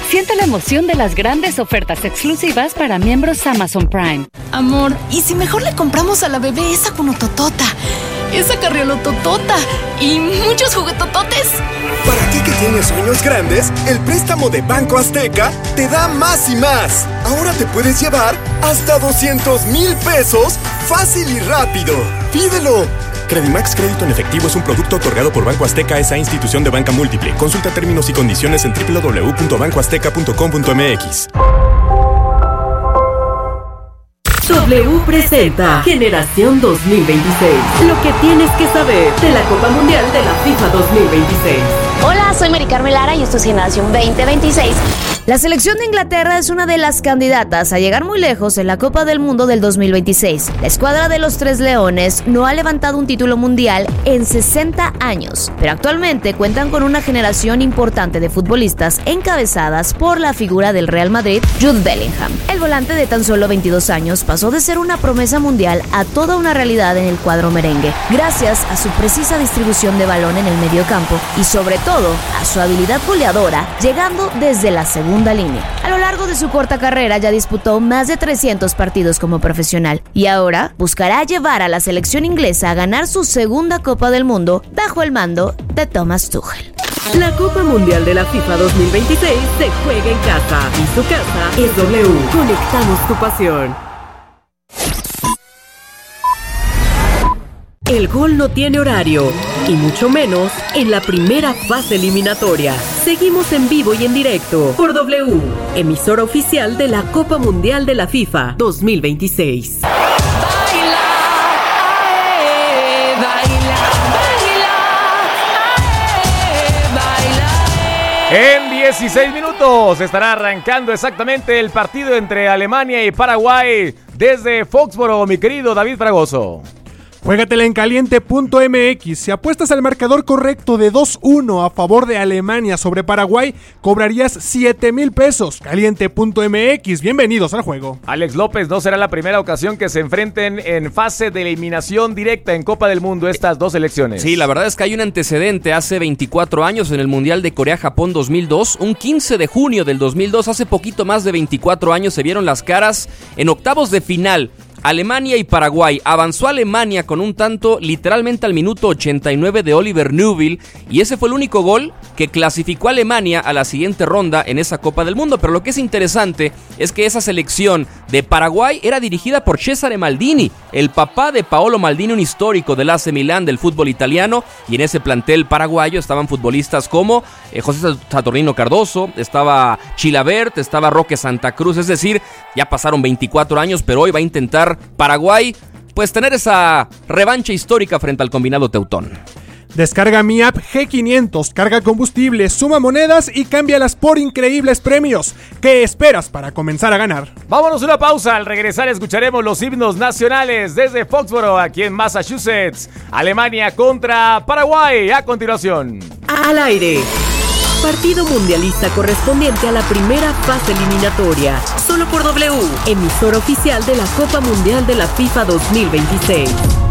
Siente la emoción de las grandes ofertas exclusivas para miembros Amazon Prime. Amor, ¿y si mejor le compramos a la bebé esa cunototota, esa carriolototota y muchos juguetototes? Para ti que tienes sueños grandes, el préstamo de Banco Azteca te da más y más. Ahora te puedes llevar hasta 200,000 pesos fácil y rápido. ¡Pídelo! Credimax Crédito en Efectivo es un producto otorgado por Banco Azteca, esa institución de banca múltiple. Consulta términos y condiciones en www.bancoazteca.com.mx. W presenta Generación 2026. Lo que tienes que saber de la Copa Mundial de la FIFA 2026. Hola, soy Mari Carmen Lara y esto es Generación 2026. La selección de Inglaterra es una de las candidatas a llegar muy lejos en la Copa del Mundo del 2026. La escuadra de los Tres Leones no ha levantado un título mundial en 60 años, pero actualmente cuentan con una generación importante de futbolistas encabezadas por la figura del Real Madrid, Jude Bellingham. El volante de tan solo 22 años pasó de ser una promesa mundial a toda una realidad en el cuadro merengue, gracias a su precisa distribución de balón en el mediocampo y sobre todo a su habilidad goleadora, llegando desde la segunda línea. A lo largo de su corta carrera ya disputó más de 300 partidos como profesional y ahora buscará llevar a la selección inglesa a ganar su segunda Copa del Mundo bajo el mando de Thomas Tuchel. La Copa Mundial de la FIFA 2026 se juega en casa y su casa es W. Conectamos tu pasión. El gol no tiene horario, y mucho menos en la primera fase eliminatoria. Seguimos en vivo y en directo por W, emisora oficial de la Copa Mundial de la FIFA 2026. En 16 minutos estará arrancando exactamente el partido entre Alemania y Paraguay desde Foxboro, mi querido David Fragoso. Juégatela en caliente.mx. Si apuestas al marcador correcto de 2-1 a favor de Alemania sobre Paraguay, cobrarías 7,000 pesos. Caliente.mx. Bienvenidos al juego. Alex López, no será la primera ocasión que se enfrenten en fase de eliminación directa en Copa del Mundo estas dos selecciones. Sí, la verdad es que hay un antecedente hace 24 años en el Mundial de Corea-Japón 2002. Un 15 de junio del 2002, hace poquito más de 24 años, se vieron las caras en octavos de final. Alemania y Paraguay. Avanzó Alemania con un tanto literalmente al minuto 89 de Oliver Neuville, y ese fue el único gol que clasificó a Alemania a la siguiente ronda en esa Copa del Mundo. Pero lo que es interesante es que esa selección de Paraguay era dirigida por Cesare Maldini, el papá de Paolo Maldini, un histórico del AC Milán del fútbol italiano, y en ese plantel paraguayo estaban futbolistas como José Saturnino Cardoso, estaba Chilavert, estaba Roque Santa Cruz. Es decir, ya pasaron 24 años, pero hoy va a intentar Paraguay pues tener esa revancha histórica frente al combinado teutón. Descarga mi app G500, carga combustible, suma monedas y cámbialas por increíbles premios. ¿Qué esperas para comenzar a ganar? Vámonos a una pausa. Al regresar escucharemos los himnos nacionales desde Foxboro, aquí en Massachusetts. Alemania contra Paraguay a continuación. Al aire. Partido mundialista correspondiente a la primera fase eliminatoria. Solo por W, emisora oficial de la Copa Mundial de la FIFA 2026.